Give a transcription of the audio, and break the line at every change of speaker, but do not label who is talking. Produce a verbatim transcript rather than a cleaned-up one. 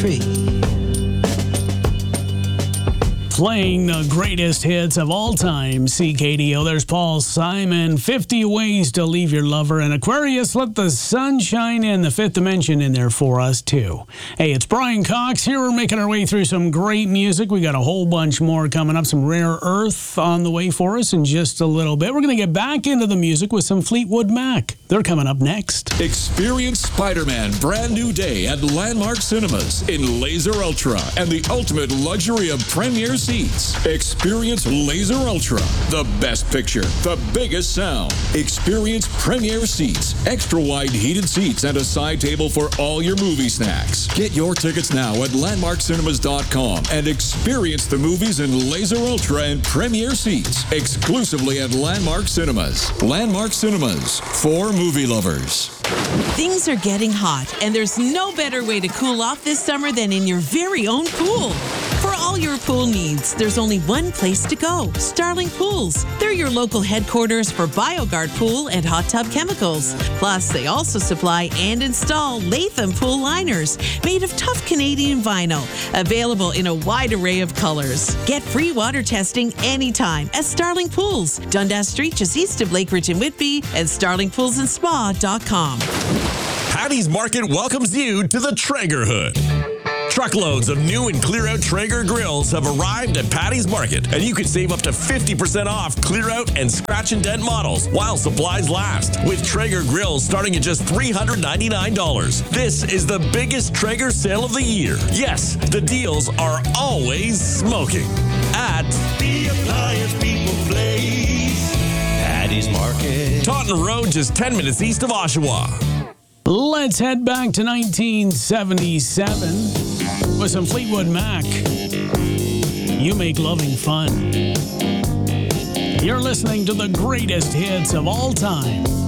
tree.
Playing the greatest hits of all time, C K D O. There's Paul Simon, fifty Ways to Leave Your Lover. And Aquarius, let the sun shine in, the fifth dimension in there for us, too. Hey, it's Brian Cox here. We're making our way through some great music. We got a whole bunch more coming up, some Rare Earth on the way for us in just a little bit. We're going to get back into the music with some Fleetwood Mac. They're coming up next.
Experience Spider-Man Brand New Day at Landmark Cinemas in Laser Ultra and the ultimate luxury of premiere seats. Experience Laser Ultra, the best picture, the biggest sound. Experience premiere seats, extra wide heated seats, and a side table for all your movie snacks. Get your tickets now at landmark cinemas dot com and experience the movies in Laser Ultra and premiere seats exclusively at Landmark Cinemas. Landmark Cinemas, for movie lovers.
Things are getting hot, and there's no better way to cool off this summer than in your very own pool. For all your pool needs, there's only one place to go, Starling Pools. They're your local headquarters for BioGuard Pool and hot tub chemicals. Plus, they also supply and install Latham pool liners made of tough Canadian vinyl, available in a wide array of colors. Get free water testing anytime at Starling Pools, Dundas Street, just east of Lakeridge and Whitby, and starling pools and spa dot com.
Patty's Market welcomes you to the Traeger Hood. Truckloads of new and clear-out Traeger grills have arrived at Patty's Market, and you can save up to fifty percent off clear-out and scratch and dent models while supplies last, with Traeger grills starting at just three hundred ninety-nine dollars. This is the biggest Traeger sale of the year. Yes, the deals are always smoking at
the Appliance People Place, Patty's Market,
Taunton Road, just ten minutes east of Oshawa.
Let's head back to nineteen seventy-seven with some Fleetwood Mac. You make loving fun. You're listening to the greatest hits of all time.